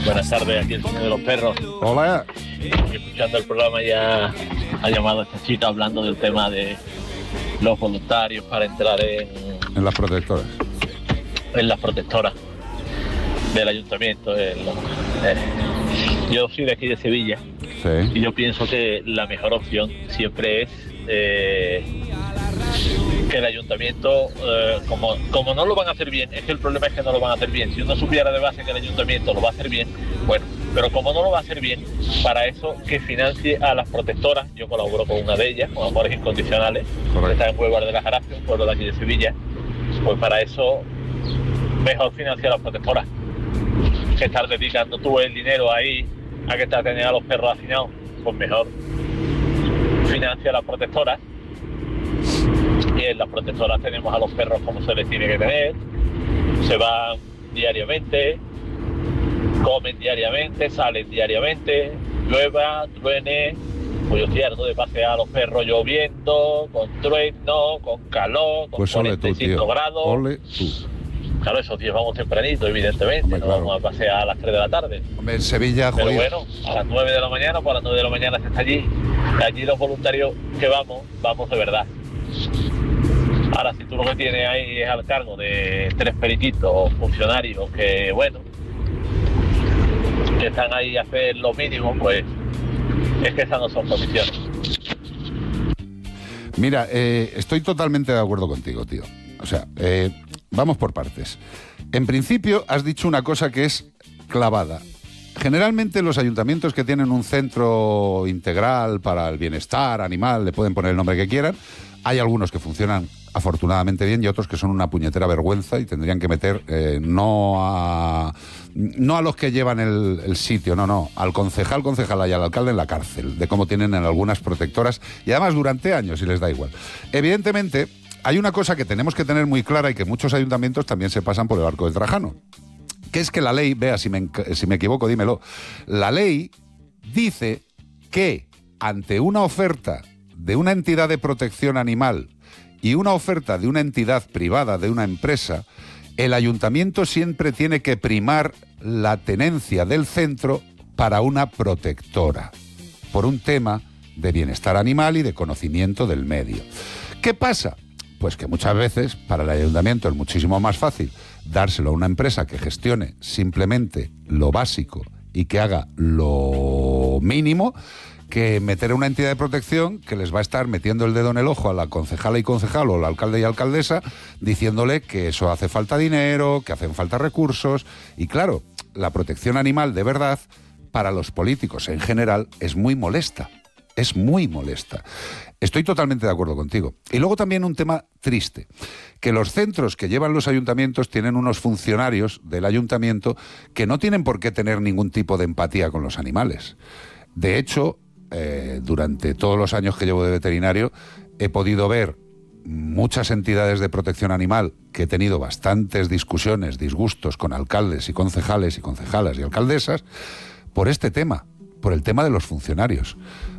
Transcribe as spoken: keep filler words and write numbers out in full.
Buenas tardes, aquí el señor de los perros. Hola. Escuchando el programa ya ha llamado esta chica hablando del tema de los voluntarios para entrar en, en las protectoras. En las protectoras del ayuntamiento. En los, eh, yo soy de aquí de Sevilla, sí. Y yo pienso que la mejor opción siempre es eh, que el ayuntamiento, eh, como, como no lo van a hacer bien, es que el problema es que no lo van a hacer bien. Si uno supiera de base que el ayuntamiento lo va a hacer bien, bueno, pero como no lo va a hacer bien, para eso que financie a las protectoras. Yo colaboro con una de ellas, con Amores Incondicionales, que está en Huelva de la Jarafe, un pueblo de aquí de Sevilla. Pues para eso mejor financiar a las protectoras que estar dedicando tú el dinero ahí a que estar teniendo a los perros hacinados. Pues mejor financia a las protectoras, y en las protectoras tenemos a los perros como se les tiene que tener, se van diariamente, comen diariamente, salen diariamente, llueva, truene. Pues yo estoy harto de pasear a los perros lloviendo, con trueno, con calor, con pues cuarenta y cinco tú, grados. Ole tú. Claro, esos días vamos tempranito, evidentemente. Hombre, no claro. Vamos a pasear a las tres de la tarde. Hombre, en Sevilla, Pero jodido. bueno, a las nueve de la mañana, pues a las nueve de la mañana se está allí. Y allí los voluntarios que vamos, vamos de verdad. Ahora, si tú lo que tienes ahí es al cargo de tres periquitos o funcionarios que, bueno, que están ahí a hacer lo mínimo, pues es que esas no son condiciones. Mira, eh, estoy totalmente de acuerdo contigo, tío. O sea, eh, vamos por partes. En principio, has dicho una cosa que es clavada. Generalmente los ayuntamientos que tienen un centro integral para el bienestar animal, le pueden poner el nombre que quieran, hay algunos que funcionan afortunadamente bien y otros que son una puñetera vergüenza y tendrían que meter eh, no a no a los que llevan el, el sitio, no, no, al concejal, concejala y al alcalde en la cárcel, de cómo tienen en algunas protectoras y además durante años y les da igual. Evidentemente, hay una cosa que tenemos que tener muy clara y que muchos ayuntamientos también se pasan por el arco de Trajano, que es que la ley, vea, si me, si me equivoco, dímelo, la ley dice que ante una oferta de una entidad de protección animal y una oferta de una entidad privada, de una empresa, el ayuntamiento siempre tiene que primar la tenencia del centro para una protectora, por un tema de bienestar animal y de conocimiento del medio. ¿Qué pasa? Pues que muchas veces para el ayuntamiento es muchísimo más fácil dárselo a una empresa que gestione simplemente lo básico y que haga lo mínimo, que meter a una entidad de protección que les va a estar metiendo el dedo en el ojo a la concejala y concejal o al alcalde y alcaldesa diciéndole que eso hace falta dinero, que hacen falta recursos. Y claro, la protección animal de verdad para los políticos en general es muy molesta. Es muy molesta. Estoy totalmente de acuerdo contigo. Y luego también un tema triste, que los centros que llevan los ayuntamientos tienen unos funcionarios del ayuntamiento que no tienen por qué tener ningún tipo de empatía con los animales. De hecho, eh, durante todos los años que llevo de veterinario, he podido ver muchas entidades de protección animal que he tenido bastantes discusiones, disgustos con alcaldes y concejales y concejalas y alcaldesas por este tema, por el tema de los funcionarios.